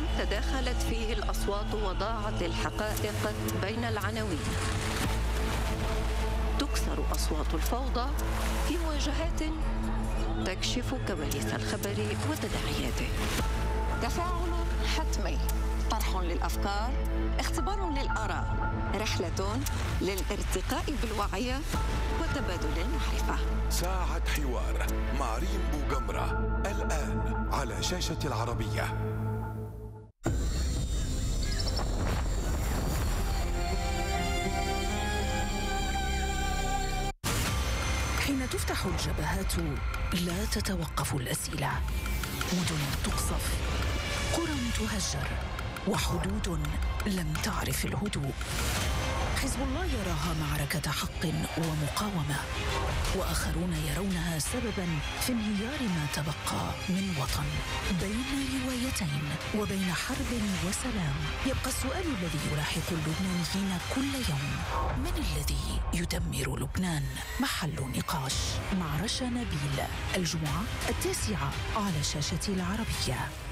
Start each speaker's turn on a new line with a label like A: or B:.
A: تداخلت فيه الأصوات وضاعت الحقائق بين العناوين. تكسر أصوات الفوضى في مواجهات تكشف كواليس الخبر وتداعياته.
B: تفاعل حتمي، طرح للأفكار، اختبار للآراء، رحلة للارتقاء بالوعي وتبادل المعرفة.
C: ساعة حوار مع ريم بوغمرة الآن على شاشة العربية.
D: حين تفتح الجبهات لا تتوقف الأسئلة، مدن تقصف، قرى تهجر، وحدود لم تعرف الهدوء. حزب الله يراها معركة حق ومقاومة، وآخرون يرونها سبباً في انهيار ما تبقى من وطن. بين روايتين وبين حرب وسلام، يبقى السؤال الذي يلاحق اللبنانيين كل يوم: من الذي يدمر لبنان؟ محل نقاش مع رشا نبيل، الجمعة 9 على شاشة العربية.